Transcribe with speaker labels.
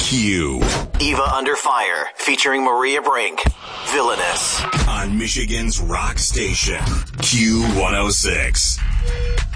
Speaker 1: Q.
Speaker 2: Eva Under Fire, featuring Maria Brink. Villainous.
Speaker 1: On Michigan's rock station, Q106.